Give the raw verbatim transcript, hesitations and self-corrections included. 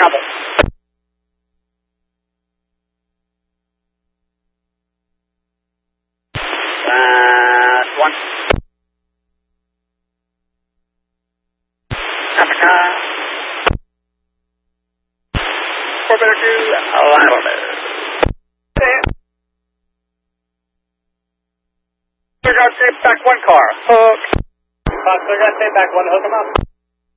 trouble. Last one. Traffic car. Four better two, louder. They're going to take back one car. Hook. They're going to take back one, hook them up.